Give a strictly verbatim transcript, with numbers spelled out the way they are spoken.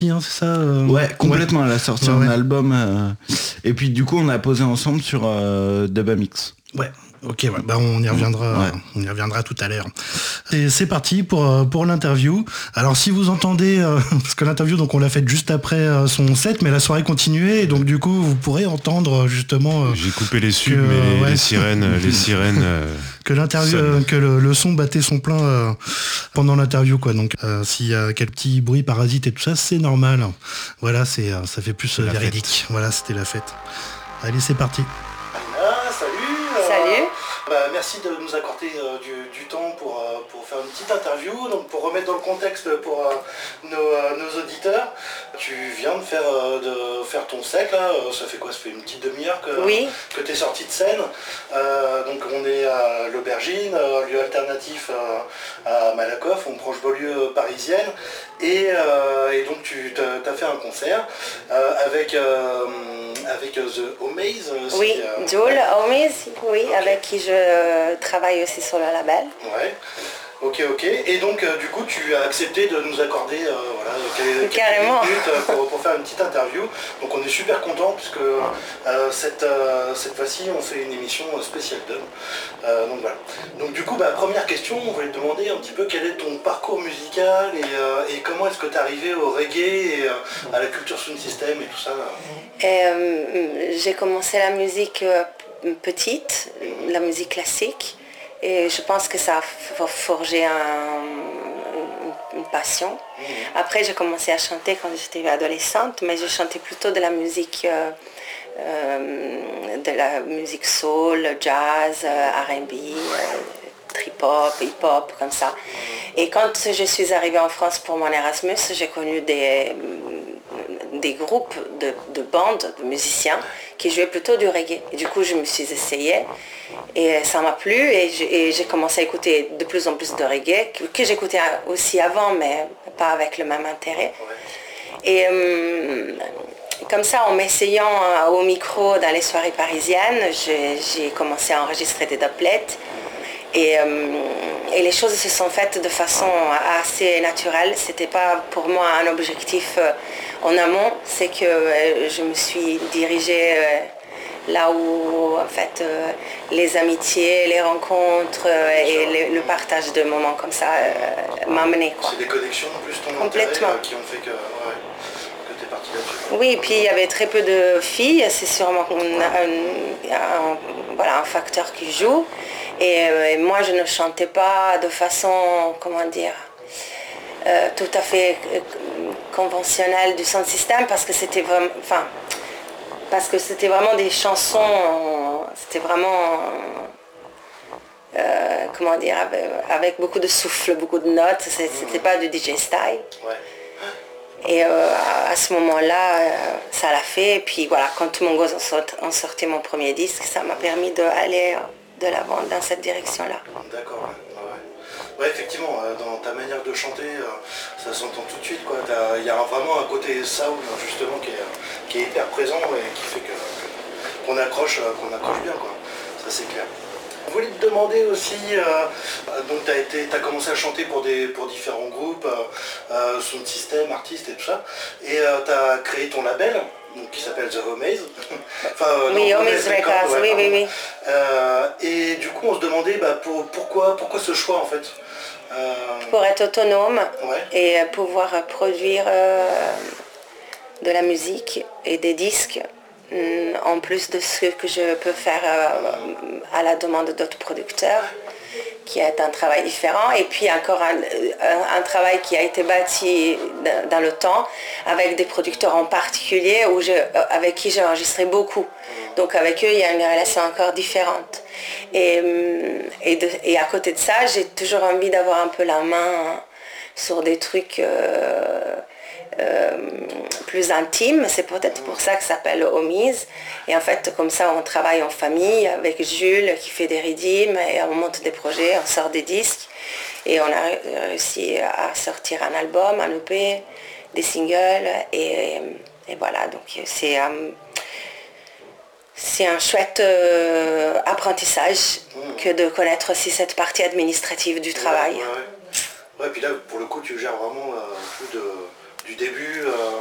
Hein, c'est ça euh... Ouais, complètement. Elle a sorti ouais, un ouais. album. Euh... Et puis du coup, on a posé ensemble sur euh, Dubamix. Ouais. Ok, ouais, bah on y reviendra, ouais. on y reviendra tout à l'heure. Et c'est parti pour pour l'interview. Alors si vous entendez, euh, parce que l'interview donc on l'a faite juste après euh, son set, mais la soirée continuait, et donc du coup vous pourrez entendre justement. Euh, J'ai coupé les subs, que, mais les, ouais. les sirènes, les sirènes. Euh, que l'interview, euh, que le, le son battait son plein euh, pendant l'interview, quoi. Donc euh, s'il y a quelques petits bruits parasites et tout ça, c'est normal. Voilà, c'est euh, ça fait plus euh, véridique. Fête. Voilà, c'était la fête. Allez, c'est parti. Anna, salut. Salut. Bah, merci de nous accorder euh, du, du temps pour, euh, pour faire une petite interview. Donc pour remettre dans le contexte pour euh, nos, euh, nos auditeurs, tu viens de faire, euh, de faire ton sec là, ça fait quoi? Ça fait une petite demi-heure que, oui. que tu es sorti de scène. Euh, donc on est à l'Aubergine, euh, lieu alternatif euh, à Malakoff, en proche banlieue parisienne. Et, euh, et donc tu as fait un concert euh, avec, euh, avec The Homies. Oui, euh, Joel ouais. Homies, oui, okay. Avec qui je travaille aussi sur le label. Ouais. Ok, ok. Et donc, euh, du coup, tu as accepté de nous accorder euh, voilà, quelques, quelques minutes pour, pour faire une petite interview. Donc, on est super contents puisque euh, cette, euh, cette fois-ci, on fait une émission spéciale dub. Euh, donc, voilà. Donc, du coup, bah, première question, on voulait te demander un petit peu quel est ton parcours musical et, euh, et comment est-ce que tu es arrivé au reggae et euh, à la culture sound system et tout ça. Euh, j'ai commencé la musique euh, petite, mm-hmm. la musique classique. Et je pense que ça a forgé un, une passion. Mmh. Après, j'ai commencé à chanter quand j'étais adolescente, mais je chantais plutôt de la musique, euh, euh, de la musique soul, jazz, euh, R and B, euh, trip-hop, hip-hop, comme ça. Et quand je suis arrivée en France pour mon Erasmus, j'ai connu des, des groupes de, de bandes, de musiciens, qui jouaient plutôt du reggae. Et du coup, je me suis essayée et ça m'a plu et j'ai, et j'ai commencé à écouter de plus en plus de reggae, que, que j'écoutais aussi avant, mais pas avec le même intérêt. Et euh, comme ça, en m'essayant au micro dans les soirées parisiennes, j'ai, j'ai commencé à enregistrer des doublets. Et, euh, et les choses se sont faites de façon assez naturelle. C'était pas pour moi un objectif euh, en amont, c'est que euh, je me suis dirigée euh, là où en fait euh, les amitiés, les rencontres euh, et les, le partage de moments comme ça euh, m'a mené. C'est des connexions plus ton complètement intérêt, euh, qui ont fait que, ouais, que tu es partie là-dessus. Oui, et puis il y avait très peu de filles, c'est sûrement un, un, un, voilà, un facteur qui joue. Et, euh, et moi, je ne chantais pas de façon, comment dire, euh, tout à fait euh, conventionnelle du sound system parce que c'était vraiment, enfin, parce que c'était vraiment des chansons, c'était vraiment, euh, comment dire, avec, avec beaucoup de souffle, beaucoup de notes. C'est, c'était pas du D J style. Ouais. Et euh, à ce moment-là, euh, ça l'a fait. Et puis voilà, quand tout mon gosse ont sorti mon premier disque, ça m'a permis d'aller de l'avant dans cette direction-là. D'accord, ouais. Ouais, effectivement, dans ta manière de chanter, ça s'entend tout de suite, quoi. Il y a vraiment un côté sound, justement, qui est, qui est hyper présent et qui fait que, que, qu'on accroche, qu'on accroche bien, quoi. Ça, c'est clair. Je voulais te demander aussi, euh, donc tu as été, t'as commencé à chanter pour, des, pour différents groupes, euh, sound system, artistes et tout ça, et euh, tu as créé ton label, donc, qui s'appelle The Homies. enfin, euh, oui, Homies Records, ouais, oui, oui, oui. Euh, et du coup, on se demandait bah, pour, pourquoi, pourquoi ce choix, en fait. Euh... Pour être autonome ouais. et pouvoir produire euh, de la musique et des disques. En plus de ce que je peux faire euh, à la demande d'autres producteurs, qui est un travail différent, et puis encore un, un, un travail qui a été bâti dans le temps avec des producteurs en particulier où je, avec qui j'ai enregistré beaucoup. Donc avec eux, il y a une relation encore différente. Et, et, de, et à côté de ça, j'ai toujours envie d'avoir un peu la main sur des trucs euh, Euh, plus intime, c'est peut-être pour ça que ça s'appelle Homies. Et en fait, comme ça, on travaille en famille avec Jules qui fait des rythmes et on monte des projets, on sort des disques et on a réussi à sortir un album, un E P, des singles et, et voilà. Donc c'est euh, c'est un chouette euh, apprentissage mmh. que de connaître aussi cette partie administrative du travail. Ouais, ouais, ouais. Ouais, puis là, pour le coup, tu gères vraiment euh, tout de du début euh,